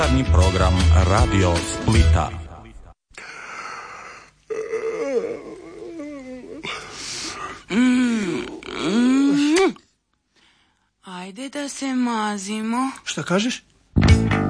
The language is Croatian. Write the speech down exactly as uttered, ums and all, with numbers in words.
Program Radio Splita. Mm, mm. Ajde da se mazimo. Šta kažeš?